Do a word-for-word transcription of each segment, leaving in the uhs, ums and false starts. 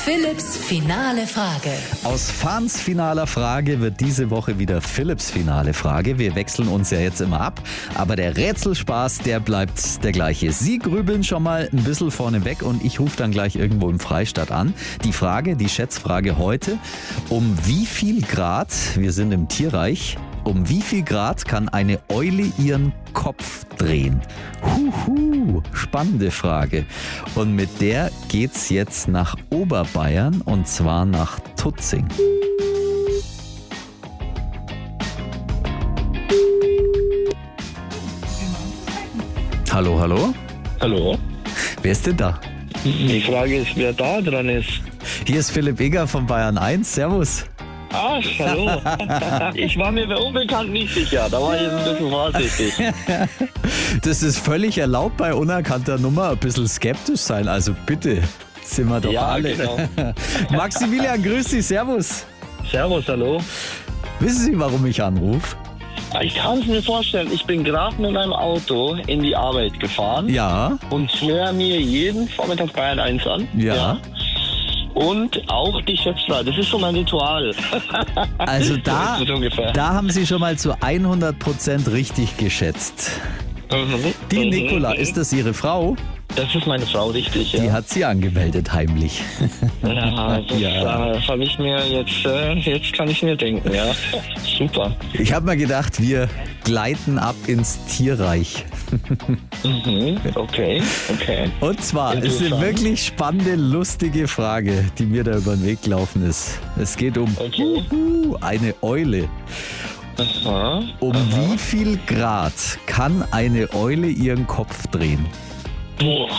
Philipps finale Frage. Aus Fahns finaler Frage wird diese Woche wieder Philipps finale Frage. Wir wechseln uns ja jetzt immer ab, aber der Rätselspaß, der bleibt der gleiche. Sie grübeln schon mal ein bisschen vorne weg und ich rufe dann gleich irgendwo im Freistaat an. Die Frage, die Schätzfrage heute, um wie viel Grad, wir sind im Tierreich, um wie viel Grad kann eine Eule ihren Kopf drehen? Huhu, spannende Frage. Und mit der geht's jetzt nach Oberbayern und zwar nach Tutzing. Hallo, hallo? Hallo? Wer ist denn da? Die Frage ist, wer da dran ist. Hier ist Philipp Egger von Bayern eins. Servus. Ach, hallo. Ich war mir bei Unbekannt nicht sicher, da war ich jetzt ein bisschen vorsichtig. Das ist völlig erlaubt, bei unerkannter Nummer ein bisschen skeptisch sein. Also bitte, sind wir doch Ja, alle. genau. Maximilian, grüß dich, servus. Servus, hallo. Wissen Sie, warum ich anrufe? Ich kann es mir vorstellen, ich bin gerade mit meinem Auto in die Arbeit gefahren Ja, und höre mir jeden Vormittag Bayern eins an. ja. Und auch die Schätzfrage, das ist so mein Ritual. Also da, So ist es ungefähr. da haben Sie schon mal zu hundert Prozent richtig geschätzt. Mhm. Die Mhm. Nicola, ist das Ihre Frau? Das ist meine Frau, richtig, ja. Die hat Sie angemeldet, heimlich. Ja, das Ja. äh, habe ich mir jetzt, äh, jetzt kann ich mir denken, ja. Super. Ich habe mir gedacht, wir gleiten ab ins Tierreich. Mhm, okay, okay. Und zwar, es ist eine Interessant. wirklich spannende, lustige Frage, die mir da über den Weg gelaufen ist. Es geht um Okay. Huhu, eine Eule. Aha. Um wie viel Grad kann eine Eule ihren Kopf drehen? Boah.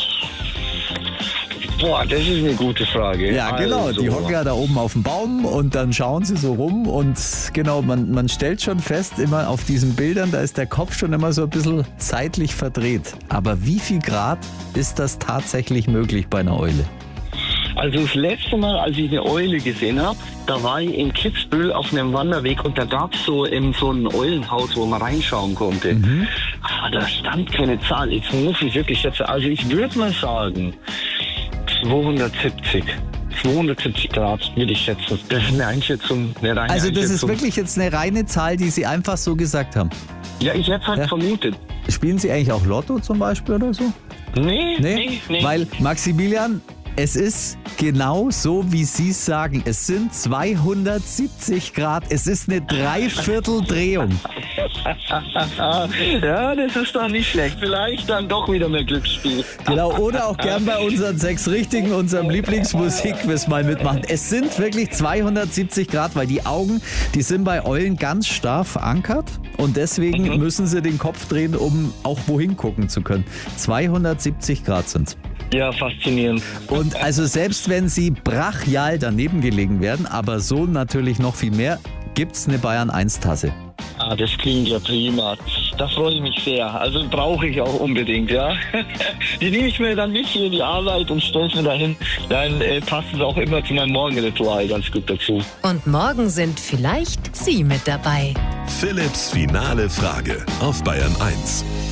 Boah, das ist eine gute Frage. Ja, genau. Also, Die hocken ja da oben auf dem Baum und dann schauen sie so rum und genau, man, man stellt schon fest, immer auf diesen Bildern, da ist der Kopf schon immer so ein bisschen seitlich verdreht. Aber wie viel Grad ist das tatsächlich möglich bei einer Eule? Also das letzte Mal, als ich eine Eule gesehen habe, da war ich in Kitzbühel auf einem Wanderweg und da gab es so, eben so ein Eulenhaus, wo man reinschauen konnte. Mhm. Aber da stand keine Zahl. Jetzt muss ich wirklich schätzen. Also ich würde mal sagen, zweihundertsiebzig. zweihundertsiebzig Grad würde ich schätzen. Das ist eine Einschätzung, eine reine Also das ist Einschätzung. wirklich jetzt eine reine Zahl, die Sie einfach so gesagt haben. Ja, ich hätte halt Ja. vermutet. Spielen Sie eigentlich auch Lotto zum Beispiel oder so? Nee, Nee, nee, nee. weil Maximilian, es ist genau so, wie Sie es sagen. Es sind zweihundertsiebzig Grad. Es ist eine Dreivierteldrehung. Ja, das ist doch nicht schlecht. Vielleicht dann doch wieder mehr Glücksspiel. Genau, oder auch gern bei unseren sechs Richtigen, unserem Lieblingsmusikquiz mal mitmachen. Es sind wirklich zweihundertsiebzig Grad, weil die Augen, die sind bei Eulen ganz starr verankert und deswegen Mhm. müssen sie den Kopf drehen, um auch wohin gucken zu können. zweihundertsiebzig Grad sind's. Ja, faszinierend. Und also selbst wenn sie brachial daneben gelegen werden, aber so natürlich noch viel mehr, gibt's eine Bayern eins Tasse. Ah, das klingt ja prima. Da freue ich mich sehr. Also brauche ich auch unbedingt, ja. Die nehme ich mir dann mit hier in die Arbeit und stelle mir dahin. Dann äh, passt es auch immer zu meinem Morgenritual ganz gut dazu. Und morgen sind vielleicht Sie mit dabei. Philipps finale Frage auf Bayern eins.